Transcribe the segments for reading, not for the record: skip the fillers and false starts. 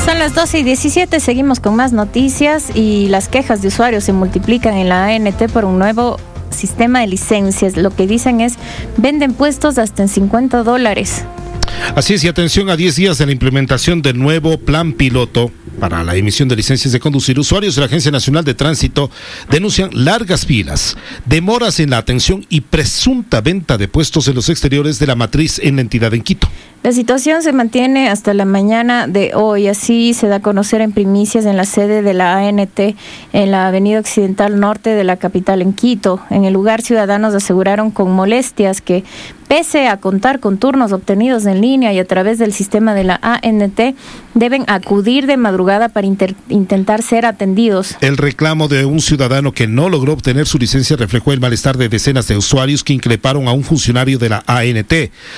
Son las 12:17, seguimos con más noticias y las quejas de usuarios se multiplican en la ANT por un nuevo sistema de licencias. Lo que dicen es, venden puestos hasta en $50. Así es, y atención, a 10 días de la implementación del nuevo plan piloto para la emisión de licencias de conducir, usuarios de la Agencia Nacional de Tránsito denuncian largas filas, demoras en la atención y presunta venta de puestos en los exteriores de la matriz en la entidad en Quito. La situación se mantiene hasta la mañana de hoy, así se da a conocer en primicias en la sede de la ANT en la avenida Occidental Norte de la capital en Quito. En el lugar, ciudadanos aseguraron con molestias que, pese a contar con turnos obtenidos en línea y a través del sistema de la ANT, deben acudir de madrugada para intentar ser atendidos. El reclamo de un ciudadano que no logró obtener su licencia reflejó el malestar de decenas de usuarios que increparon a un funcionario de la ANT.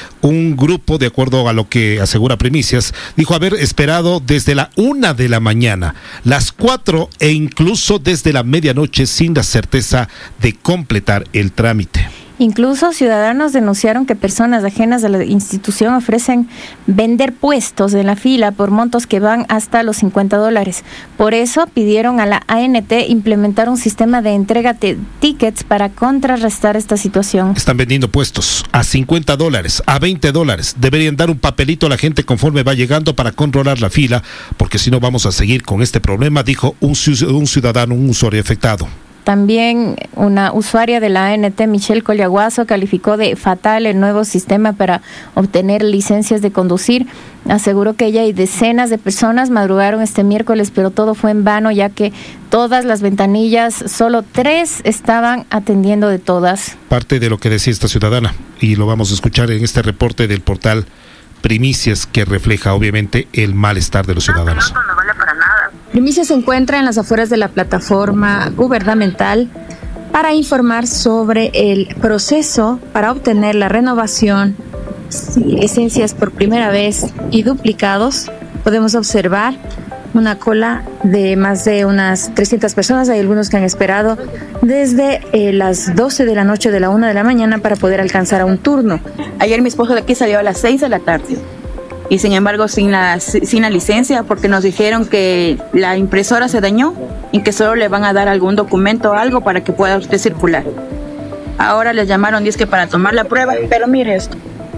Un grupo, de acuerdo a lo que asegura Primicias, dijo haber esperado desde la 1 de la mañana, las 4 e incluso desde la medianoche sin la certeza de completar el trámite. Incluso ciudadanos denunciaron que personas ajenas a la institución ofrecen vender puestos en la fila por montos que van hasta los $50. Por eso pidieron a la ANT implementar un sistema de entrega de tickets para contrarrestar esta situación. Están vendiendo puestos a $50, a $20. Deberían dar un papelito a la gente conforme va llegando para controlar la fila, porque si no vamos a seguir con este problema, dijo un ciudadano, un usuario afectado. También una usuaria de la ANT, Michelle Collaguazo, calificó de fatal el nuevo sistema para obtener licencias de conducir. Aseguró que ella y decenas de personas madrugaron este miércoles, pero todo fue en vano, ya que todas las ventanillas, solo 3 estaban atendiendo de todas. Parte de lo que decía esta ciudadana, y lo vamos a escuchar en este reporte del portal Primicias, que refleja obviamente el malestar de los ciudadanos. No vale para nada. Primicias se encuentra en las afueras de la plataforma gubernamental para informar sobre el proceso para obtener la renovación, licencias por primera vez y duplicados. Podemos observar una cola de más de unas 300 personas. Hay algunos que han esperado desde las 12 de la noche, de la 1 de la mañana, para poder alcanzar a un turno. Ayer mi esposo de aquí salió a las 6 de la tarde y sin embargo sin la licencia, porque nos dijeron que la impresora se dañó y que solo le van a dar algún documento o algo para que pueda usted circular. Ahora les llamaron, dice que para tomar la prueba, pero mire esto.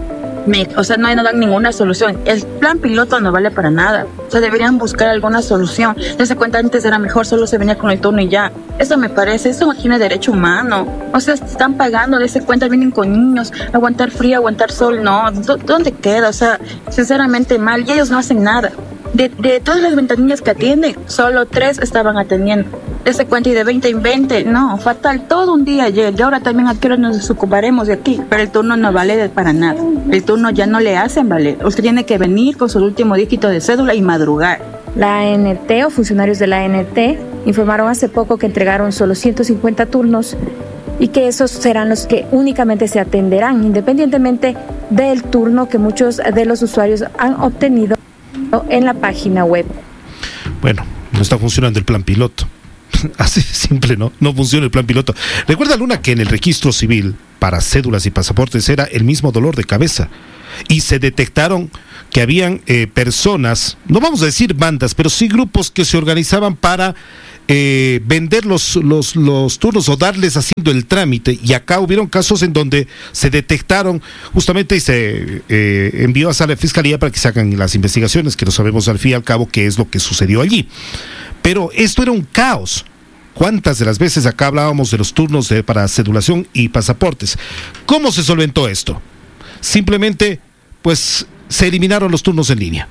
No dan ninguna solución. El plan piloto no vale para nada. O sea, deberían buscar alguna solución. Dese cuenta, antes era mejor, solo se venía con el turno y ya. Eso me parece, eso no tiene derecho humano. O sea, están pagando, dese cuenta, vienen con niños, aguantar frío, aguantar sol, no. ¿Dónde queda? O sea, sinceramente mal. Y ellos no hacen nada. De todas las ventanillas que atienden, solo 3 estaban atendiendo. Dese cuenta, y de 20 en 20, no, fatal, todo un día ayer. Y ahora también a qué hora nos desocuparemos de aquí. Pero el turno no vale para nada. El turno ya no le hacen valer. Usted tiene que venir con su último dígito de cédula y madrugar. La ANT o funcionarios de la ANT informaron hace poco que entregaron solo 150 turnos y que esos serán los que únicamente se atenderán, independientemente del turno que muchos de los usuarios han obtenido en la página web. Bueno, no está funcionando el plan piloto. Así de simple, ¿no? No funciona el plan piloto. Recuerda, Luna, que en el registro civil para cédulas y pasaportes era el mismo dolor de cabeza. Y se detectaron que habían personas, no vamos a decir bandas, pero sí grupos que se organizaban para vender los turnos o darles haciendo el trámite. Y acá hubieron casos en donde se detectaron justamente y se envió a la fiscalía para que se hagan las investigaciones, que no sabemos al fin y al cabo qué es lo que sucedió allí. Pero esto era un caos. ¿Cuántas de las veces acá hablábamos de los turnos para cedulación y pasaportes? ¿Cómo se solventó esto? Simplemente, pues, se eliminaron los turnos en línea.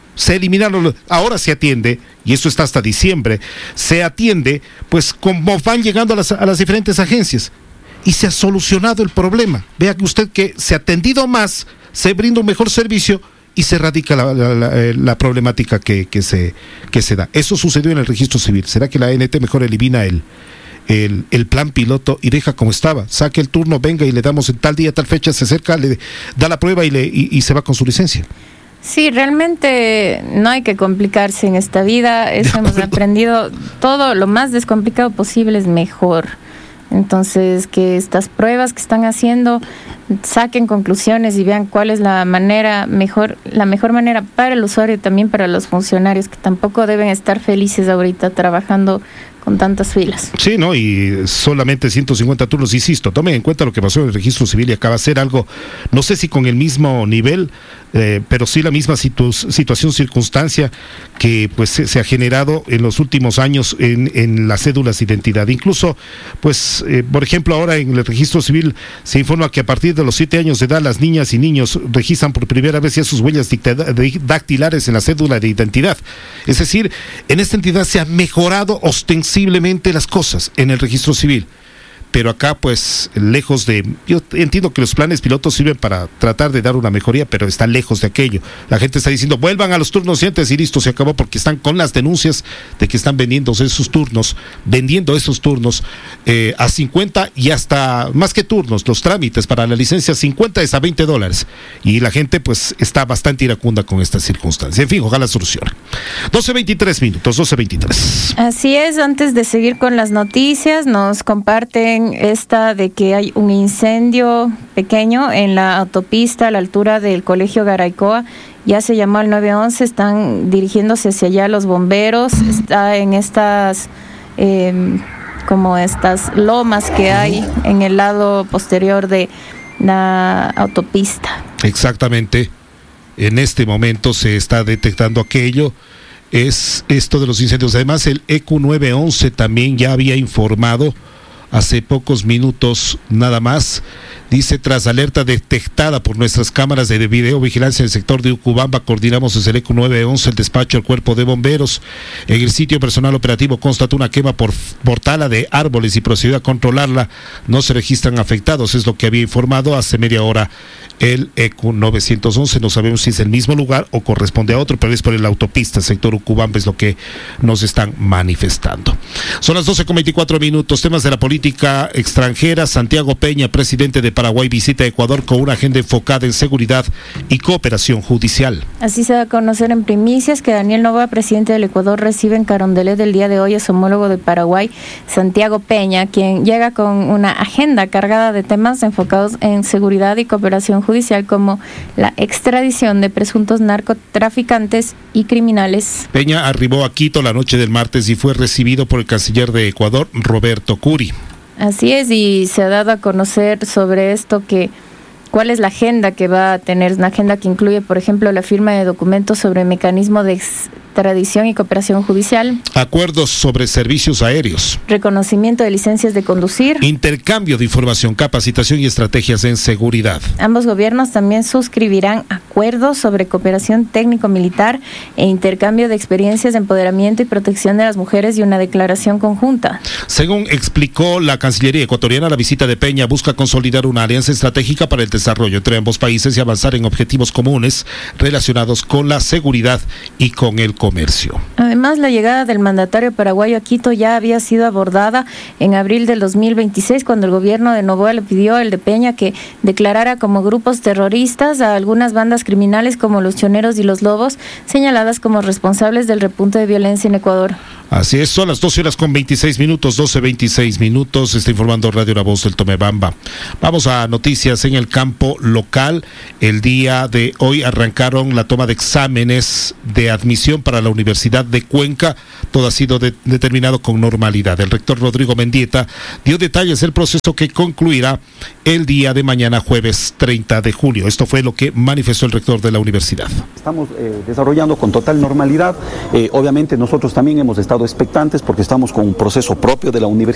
Ahora se atiende, y esto está hasta diciembre, se atiende, pues, como van llegando a las diferentes agencias. Y se ha solucionado el problema. Vea que usted que se ha atendido más, se brinda un mejor servicio y se erradica la problemática que se da. Eso sucedió en el registro civil. ¿Será que la ANT mejor elimina el plan piloto y deja como estaba? Saque el turno, venga y le damos en tal día, tal fecha, se acerca, le da la prueba y se va con su licencia. Sí, realmente no hay que complicarse en esta vida. Hemos aprendido todo lo más descomplicado posible es mejor. Entonces, que estas pruebas que están haciendo saquen conclusiones y vean cuál es la mejor manera para el usuario y también para los funcionarios, que tampoco deben estar felices ahorita trabajando con tantas filas. Sí, ¿no? Y solamente 150 turnos, insisto, tomen en cuenta lo que pasó en el registro civil y acaba de ser algo, no sé si con el mismo nivel, pero sí la misma situación, circunstancia que pues se ha generado en los últimos años en las cédulas de identidad. Incluso, pues, por ejemplo, ahora en el registro civil se informa que a partir de los 7 años de edad las niñas y niños registran por primera vez ya sus huellas dactilares en la cédula de identidad. Es decir, en esta entidad se ha mejorado ostensiblemente las cosas en el registro civil. Pero acá, pues, lejos de... Yo entiendo que los planes pilotos sirven para tratar de dar una mejoría, pero está lejos de aquello. La gente está diciendo, vuelvan a los turnos y antes y listo, se acabó, porque están con las denuncias de que están vendiendo esos turnos a 50 y hasta, más que turnos, los trámites para la licencia, 50 es a $20. Y la gente, pues, está bastante iracunda con esta circunstancia. En fin, ojalá solucione. 12:23. Así es, antes de seguir con las noticias, nos comparten esta de que hay un incendio pequeño en la autopista a la altura del Colegio Garaycoa. Ya se llamó al 911, están dirigiéndose hacia allá los bomberos. Está en estas como estas lomas que hay en el lado posterior de la autopista. Exactamente. En este momento se está detectando aquello. Es esto de los incendios. Además, el EQ 911 también ya había informado hace pocos minutos nada más. Dice, tras alerta detectada por nuestras cámaras de videovigilancia en el sector de Ucubamba, coordinamos desde el EQ 911 el despacho al cuerpo de bomberos. En el sitio personal operativo constató una quema por tala de árboles y procedió a controlarla. No se registran afectados, es lo que había informado hace media hora el EQ 911. No sabemos si es el mismo lugar o corresponde a otro, pero es por la autopista, sector Ucubamba, es lo que nos están manifestando. Son las 12:24. Temas de la política extranjera. Santiago Peña, presidente de Paraguay, visita Ecuador con una agenda enfocada en seguridad y cooperación judicial. Así se da a conocer en primicias que Daniel Noboa, presidente del Ecuador, recibe en Carondelet del día de hoy a su homólogo de Paraguay, Santiago Peña, quien llega con una agenda cargada de temas enfocados en seguridad y cooperación judicial, como la extradición de presuntos narcotraficantes y criminales. Peña arribó a Quito la noche del martes y fue recibido por el canciller de Ecuador, Roberto Curi. Así es, y se ha dado a conocer sobre esto cuál es la agenda que va a tener, una agenda que incluye, por ejemplo, la firma de documentos sobre mecanismo de extradición y cooperación judicial, acuerdos sobre servicios aéreos, reconocimiento de licencias de conducir, intercambio de información, capacitación y estrategias en seguridad. Ambos gobiernos también suscribirán acuerdos sobre cooperación técnico-militar e intercambio de experiencias de empoderamiento y protección de las mujeres y una declaración conjunta. Según explicó la Cancillería ecuatoriana, la visita de Peña busca consolidar una alianza estratégica para el desarrollo entre ambos países y avanzar en objetivos comunes relacionados con la seguridad y con el comercio. Además, la llegada del mandatario paraguayo a Quito ya había sido abordada en abril del 2026, cuando el gobierno de Noboa le pidió al de Peña que declarara como grupos terroristas a algunas bandas criminales como los Choneros y los Lobos, señaladas como responsables del repunte de violencia en Ecuador. Así es, son las 12:26, 12:26, está informando Radio La Voz del Tomebamba. Vamos a noticias en el campo local. El día de hoy arrancaron la toma de exámenes de admisión para la Universidad de Cuenca. Todo ha sido determinado con normalidad. El rector Rodrigo Mendieta dio detalles del proceso que concluirá el día de mañana, jueves 30 de julio. Esto fue lo que manifestó el rector de la universidad. Estamos desarrollando con total normalidad. Obviamente nosotros también hemos estado expectantes porque estamos con un proceso propio de la universidad.